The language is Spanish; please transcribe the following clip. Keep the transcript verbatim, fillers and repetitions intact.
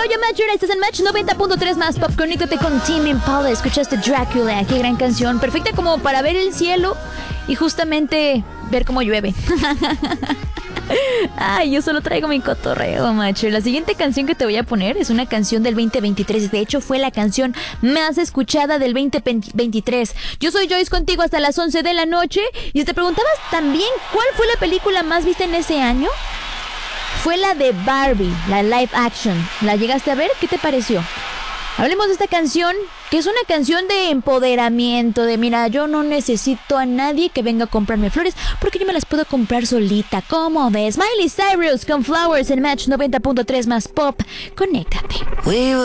rollo, Matcher? Estás en Match noventa punto tres más Pop. Conéctate con Tame Impala. Escuchaste Dracula. Qué gran canción. Perfecta como para ver el cielo y justamente ver cómo llueve. Ay, yo solo traigo mi cotorreo, macho. La siguiente canción que te voy a poner es una canción del veinte veintitrés. De hecho, fue la canción más escuchada del veinte veintitrés. Yo soy Joyce contigo hasta las once de la noche. Y si te preguntabas también cuál fue la película más vista en ese año, fue la de Barbie, la live action. ¿La llegaste a ver? ¿Qué te pareció? Hablemos de esta canción, que es una canción de empoderamiento, de mira, yo no necesito a nadie que venga a comprarme flores, porque yo me las puedo comprar solita. ¿Cómo ves? Miley Cyrus con Flowers en Match noventa punto tres más Pop. Conéctate.